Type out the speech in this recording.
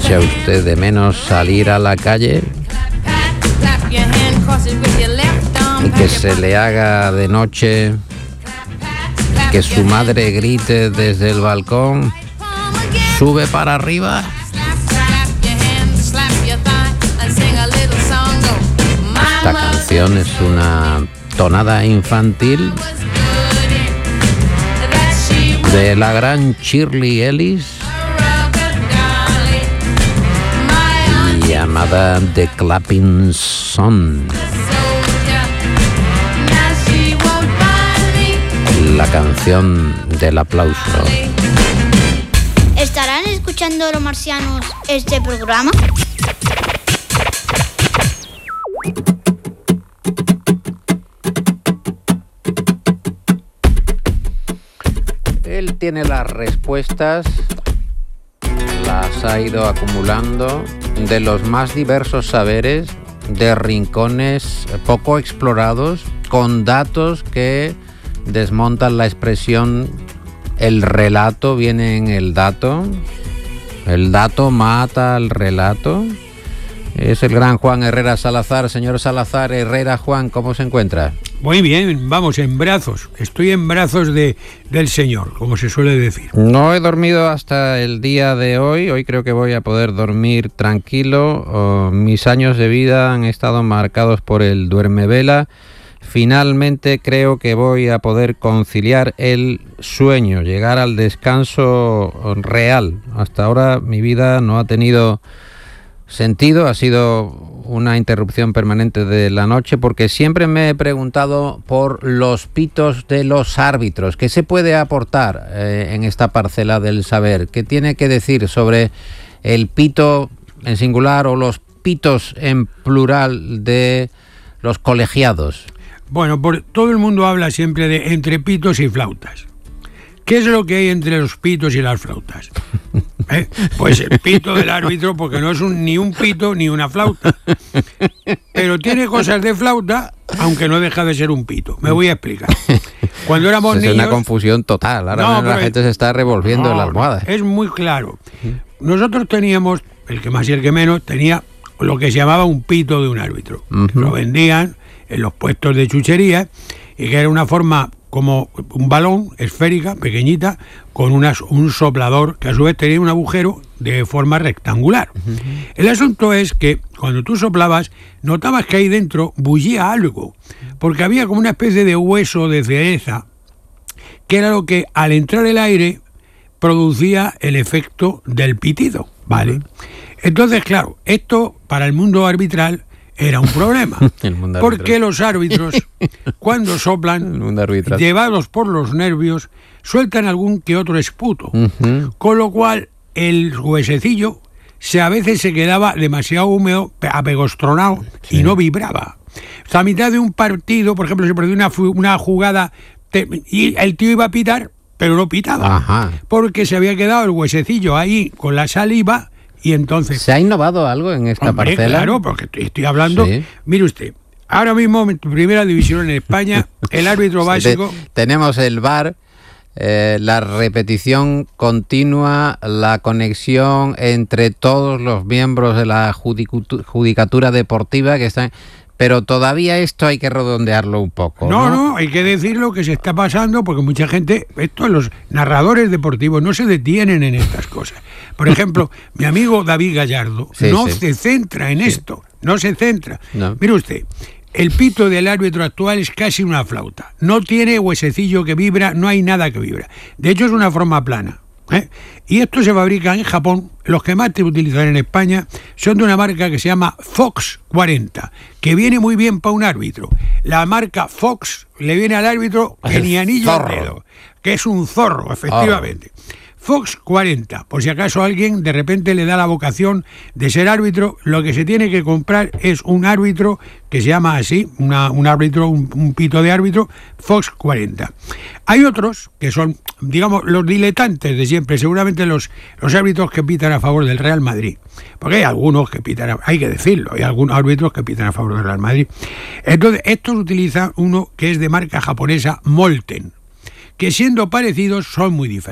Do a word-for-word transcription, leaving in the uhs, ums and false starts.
¿Echa usted de menos salir a la calle y que se le haga de noche, que su madre grite desde el balcón, sube para arriba? Esta canción es una tonada infantil de la gran Shirley Ellis, llamada The Clapping Sun, la canción del aplauso. ¿Estarán escuchando los marcianos este programa? Él tiene las respuestas, las ha ido acumulando de los más diversos saberes, de rincones poco explorados, con datos que desmontan la expresión el relato viene en el dato, el dato mata al relato. Es el gran Juan Herrera Salazar. Señor Salazar Herrera, Juan, ¿cómo se encuentra? Muy bien, vamos, en brazos. Estoy en brazos de, del Señor, como se suele decir. No he dormido hasta el día de hoy. Hoy creo que voy a poder dormir tranquilo. Oh, mis años de vida han estado marcados por el duermevela. Finalmente creo que voy a poder conciliar el sueño, llegar al descanso real. Hasta ahora mi vida no ha tenido sentido, ha sido una interrupción permanente de la noche, porque siempre me he preguntado por los pitos de los árbitros. ¿Qué se puede aportar eh, en esta parcela del saber? ¿Qué tiene que decir sobre el pito en singular o los pitos en plural de los colegiados? Bueno, por, todo el mundo habla siempre de entre pitos y flautas. ¿Qué es lo que hay entre los pitos y las flautas? ¿Eh? Pues el pito del árbitro, porque no es un, ni un pito ni una flauta. Pero tiene cosas de flauta, aunque no deja de ser un pito. Me voy a explicar. Cuando éramos es niños... Es una confusión total. Ahora no, la gente se está revolviendo no, en la almohada. Es muy claro. Nosotros teníamos, el que más y el que menos, tenía lo que se llamaba un pito de un árbitro. Uh-huh. Lo vendían en los puestos de chuchería y que era una forma como un balón esférica, pequeñita, con unas, un soplador que a su vez tenía un agujero de forma rectangular. Uh-huh. El asunto es que cuando tú soplabas, notabas que ahí dentro bullía algo, porque había como una especie de hueso de cereza, que era lo que al entrar el aire producía el efecto del pitido, ¿vale? Uh-huh. Entonces, claro, esto para el mundo arbitral era un problema, porque los árbitros, cuando soplan, llevados por los nervios, sueltan algún que otro esputo, uh-huh. con lo cual el huesecillo se, a veces se quedaba demasiado húmedo, apegostronado, sí. y no vibraba. O sea, a mitad de un partido, por ejemplo, se perdió una, una jugada te, y el tío iba a pitar, pero no pitaba, Ajá. porque se había quedado el huesecillo ahí con la saliva. Y entonces... ¿Se ha innovado algo en esta hombre, parcela? Claro, porque estoy hablando... Sí. Mire usted, ahora mismo en primera división en España, el árbitro básico... Te, tenemos el V A R, eh, la repetición continua, la conexión entre todos los miembros de la judicatura deportiva que están... Pero todavía esto hay que redondearlo un poco. No, no, no, hay que decir lo que se está pasando, porque mucha gente, esto los narradores deportivos no se detienen en estas cosas. Por ejemplo, mi amigo David Gallardo sí, no sí. se centra en sí. esto, no se centra. No. Mire usted, el pito del árbitro actual es casi una flauta. No tiene huesecillo que vibra, no hay nada que vibra. De hecho, es una forma plana. ¿Eh? Y esto se fabrica en Japón. Los que más te utilizan en España son de una marca que se llama Fox cuarenta, que viene muy bien para un árbitro. La marca Fox le viene al árbitro que ni anillo al dedo, que es un zorro, efectivamente. Oh. Fox cuarenta, por si acaso alguien de repente le da la vocación de ser árbitro, lo que se tiene que comprar es un árbitro que se llama así, una, un árbitro, un, un pito de árbitro, Fox cuarenta. Hay otros que son, digamos, los diletantes de siempre, seguramente los, los árbitros que pitan a favor del Real Madrid, porque hay algunos que pitan, a, hay que decirlo, hay algunos árbitros que pitan a favor del Real Madrid. Entonces, estos utilizan uno que es de marca japonesa, Molten, que siendo parecidos son muy diferentes.